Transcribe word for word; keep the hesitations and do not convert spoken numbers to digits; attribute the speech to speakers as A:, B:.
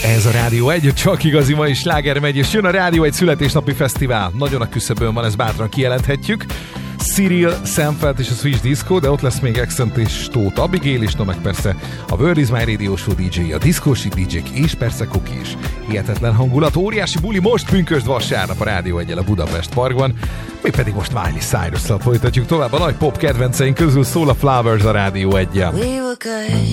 A: Ez a Rádió egy, csak igazi mai sláger megy, és jön a Rádió egy születésnapi fesztivál. Nagyon a küszöbön van, ezt bátran kijelenthetjük. Cyril, Sam Feldt és a Switch Disco, de ott lesz még Accent és Tóth Abigail is, no meg persze a World is My Radio Show dé dzsé, a diszkósi dé dzsék és persze Koki is. Hihetetlen hangulat, óriási buli most pünkösd vasárnap a Rádió egyel a Budapest Parkban. Mi pedig most Miley Cyrus-szal folytatjuk tovább. A nagy pop kedvenceink közül szól a Flowers a Rádió egyel.